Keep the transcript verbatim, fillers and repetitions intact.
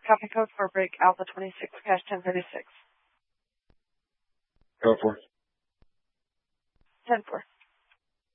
Copy code for break Alpha twenty-six, cache ten thirty-six. Go for it. ten four.